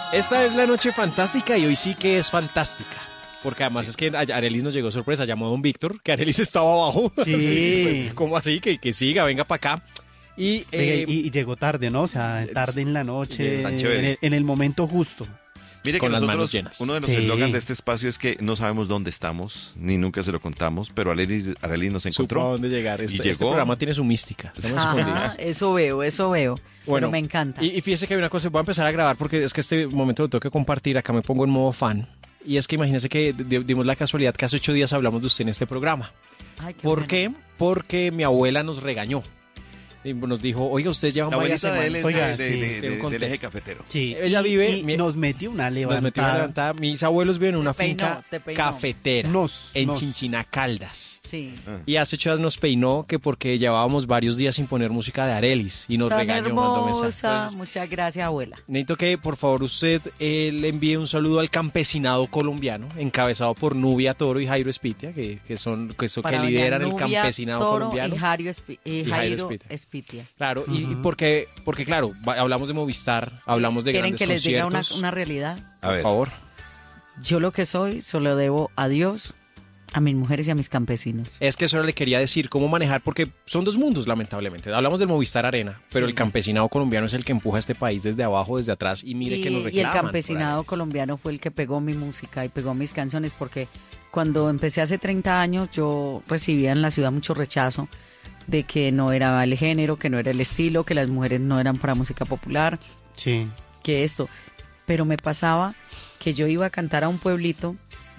Esta es la noche fantástica y hoy sí que es fantástica. Porque además es que Arelis nos llegó sorpresa, llamó a don Víctor, que Arelis estaba abajo. Sí. ¿Cómo así? Que siga, venga para acá. Y llegó tarde, ¿no? O sea, tarde en la noche, tan chévere. en el momento justo. Mire Con que las nosotros, manos llenas. uno de los Sí. eslogans de este espacio es que no sabemos dónde estamos, ni nunca se lo contamos, pero Arelis nos Supo a encontró. dónde llegar. Este llegó. programa tiene su mística. Estamos Ajá, escondidos. eso veo. Bueno, me encanta. Y fíjese que hay una cosa, voy a empezar a grabar porque es que este momento lo tengo que compartir. Acá me pongo en modo fan. Y es que imagínese que dimos la casualidad que hace 8 días hablamos de usted en este programa. Ay, qué ¿Por bueno. qué? Porque mi abuela nos regañó. Y nos dijo, oiga, ustedes llevan La varias abuelita de él es semanas. Oiga, sí, tiene un del contexto. eje cafetero. Sí. Ella vive- y nos metió una Nos levantada. metió una levantada. Mis abuelos viven en una finca te peinó. cafetera Nos. en Chinchina Caldas. Sí. Y hace 8 días nos peinó que porque llevábamos varios días sin poner música de Arelis y nos Tan regañó, mandó mensaje. hermosa. Entonces, Muchas gracias, abuela. necesito que por favor usted le envíe un saludo al campesinado colombiano encabezado por Nubia Toro y Jairo Espitia que Para lideran doña el Nubia campesinado Toro colombiano. Y Jairo Jairo Espitia. Claro, y porque claro, hablamos de Movistar, hablamos de ¿Quieren grandes que les diga conciertos. una realidad? A Por ver. favor. Yo lo que soy, solo debo a Dios, a mis mujeres y a mis campesinos. Es que eso le quería decir, cómo manejar, porque son dos mundos, lamentablemente. Hablamos del Movistar Arena, pero Sí. el campesinado colombiano es el que empuja a este país desde abajo, desde atrás, y mire que nos Y reclaman. el campesinado por Arelis. colombiano fue el que pegó mi música y pegó mis canciones, porque cuando empecé hace 30 años yo recibía en la ciudad mucho rechazo de que no era el género, que no era el estilo, que las mujeres no eran para música popular, Sí. que esto. Pero me pasaba que yo iba a cantar a un pueblito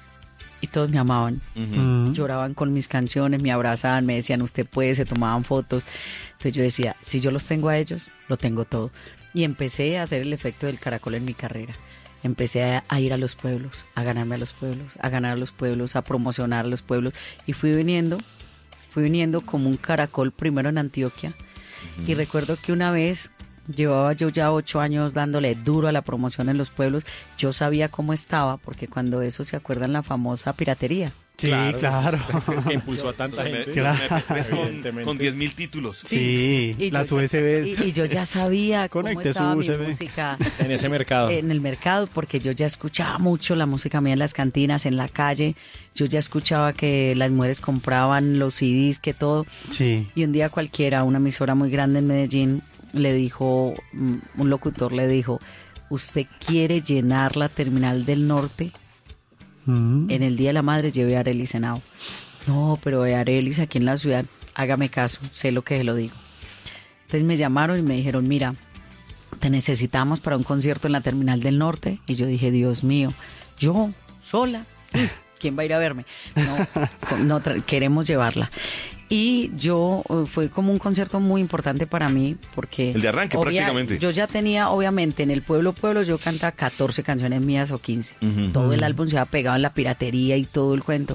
y todos me amaban. Mm. Lloraban con mis canciones, me abrazaban, me decían usted puede, se tomaban fotos. Entonces yo decía, si yo los tengo a ellos, lo tengo todo. Y empecé a hacer el efecto del caracol en mi carrera. Empecé a ir a los pueblos, a ganarme a los pueblos, a ganar a los pueblos, a promocionar a los pueblos. Y fui viniendo como un caracol primero en Antioquia. Y recuerdo que una vez llevaba yo ya 8 años dándole duro a la promoción en los pueblos. Yo sabía cómo estaba, porque cuando eso se acuerdan la famosa piratería. Sí, claro. Que impulsó a tanta gente. Claro. Con 10.000 títulos. Sí, Y las yo- USBs. Y yo ya sabía cómo Conecte su estaba mi USB. música En ese mercado. en el mercado, porque yo ya escuchaba mucho la música mía en las cantinas, en la calle. Yo ya escuchaba que las mujeres compraban los CDs, que todo. Sí. Y un día cualquiera, una emisora muy grande en Medellín, le dijo, un locutor le dijo, ¿usted quiere llenar la terminal del norte? Mm. En el Día de la Madre llevé a Arelis Henao. No, pero Arelis aquí en la ciudad, hágame caso, sé lo que se lo digo. Entonces me llamaron y me dijeron, mira, te necesitamos para un concierto en la terminal del norte. Y yo dije, Dios mío, yo sola, ¿quién va a ir a verme? No, queremos llevarla. Y yo, fue como un concierto muy importante para mí, porque... El de arranque, prácticamente. Yo ya tenía, obviamente, en el pueblo, yo cantaba 14 canciones mías o 15. Ujú. Todo el álbum se había pegado en la piratería y todo el cuento.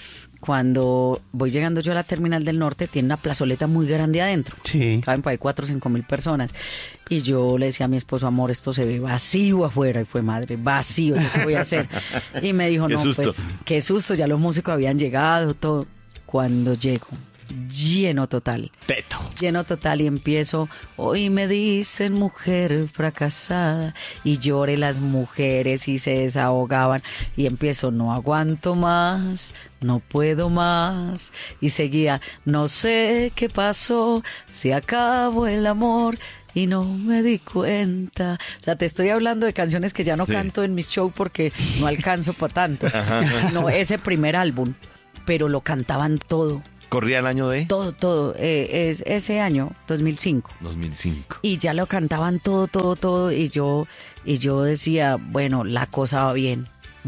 Cuando voy llegando yo a la terminal del norte, tiene una plazoleta muy grande adentro. Sí. Caben por ahí 4 o 5 mil personas. Y yo le decía a mi esposo, amor, esto se ve vacío afuera. Y fue, madre, vacío, ¿yo qué voy a hacer? Y me dijo, Qué no, susto. pues, qué susto, ya los músicos habían llegado, todo. Cuando llego, lleno total. Teto. Lleno total y empiezo, hoy me dicen mujer fracasada, y lloré las mujeres y se desahogaban, y empiezo, no aguanto más, no puedo más, y seguía, no sé qué pasó, se acabó el amor y no me di cuenta. O sea, te estoy hablando de canciones que ya no Sí. canto en mis shows porque no alcanzo para tanto. No, ese primer álbum, pero lo cantaban todo. Corría el año de Todo, es ese año, 2005. 2005. Y ya lo cantaban todo, y yo decía, bueno, la cosa va bien.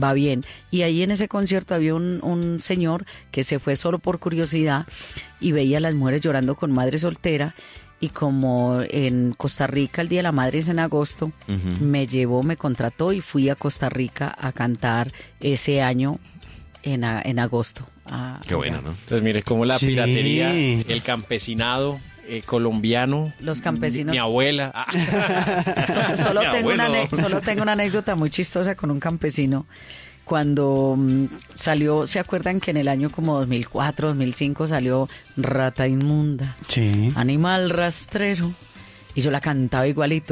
Y ahí en ese concierto había un señor que se fue solo por curiosidad y veía a las mujeres llorando con madre soltera, y como en Costa Rica el Día de la Madre es en agosto, Ujú. me contrató y fui a Costa Rica a cantar ese año en agosto. Qué bueno, ¿no? Entonces mire cómo la Sí. piratería, el campesinado colombiano, Los campesinos. mi abuela. Solo Mi abuelo. tengo una anécdota muy chistosa con un campesino. Cuando salió, ¿se acuerdan que en el año como 2004, 2005 salió Rata Inmunda, Sí. Animal Rastrero? Y yo la cantaba igualito.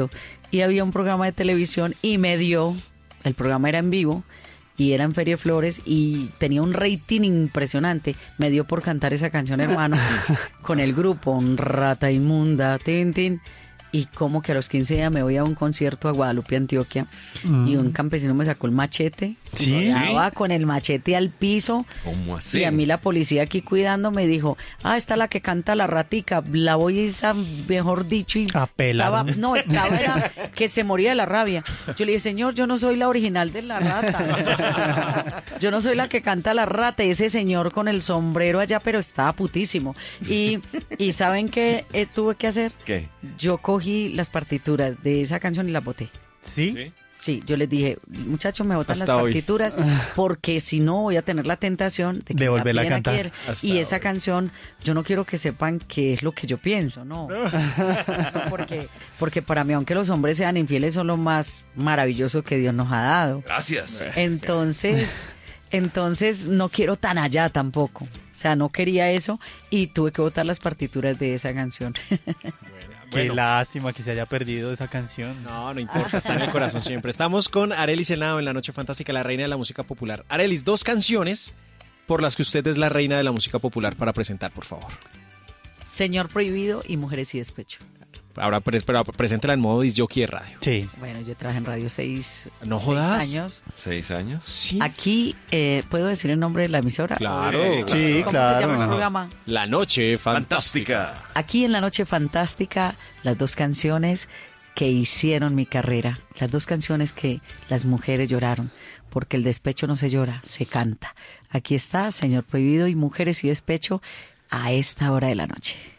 y había un programa de televisión y el programa era en vivo y era en Feria de Flores y tenía un rating impresionante. Me dio por cantar esa canción, hermano, con el grupo, un Rata Inmunda, tin, tin. Y como que a los 15 días me voy a un concierto a Guadalupe, Antioquia, y un campesino me sacó el machete. ¿Sí? Estaba con el machete al piso. ¿Cómo así? Y a mí la policía aquí cuidando me dijo, esta es la que canta la ratica, la voy a, mejor dicho, y A pelar. era que se moría de la rabia. Yo le dije, señor, yo no soy la original de la rata. Yo no soy la que canta la rata. Y ese señor con el sombrero allá, pero estaba putísimo. Y ¿saben qué tuve que hacer? ¿Qué? Yo cogí las partituras de esa canción y las boté. ¿Sí? Sí, yo les dije, muchachos, me botan las Hasta hoy. partituras porque si no voy a tener la tentación de que De me la volverla a piden cantar. ayer. Hasta Y esa hoy. canción, yo no quiero que sepan qué es lo que yo pienso, no. Porque para mí, aunque los hombres sean infieles, son lo más maravilloso que Dios nos ha dado. Gracias. Entonces no quiero tan allá tampoco. O sea, no quería eso y tuve que botar las partituras de esa canción. Qué lástima que se haya perdido esa canción. No, no importa, está en el corazón siempre. Estamos con Arelis Henao en La Noche Fantástica, la reina de la música popular. Arelis, 2 canciones por las que usted es la reina de la música popular para presentar, por favor. Señor Prohibido y Mujeres y Despecho. Ahora, pero preséntela en modo disc-jockey de radio. Sí. Bueno, yo trabajé en radio 6 No jodas. años. 6 años. Sí. Aquí, ¿puedo decir el nombre de la emisora? Claro. Sí, ¿Cómo claro. se llama el programa? La Noche Fantástica. Fantástica. Aquí en La Noche Fantástica, las 2 canciones que hicieron mi carrera, las 2 canciones que las mujeres lloraron, porque el despecho no se llora, se canta. Aquí está, Señor Prohibido y Mujeres y Despecho, a esta hora de la noche.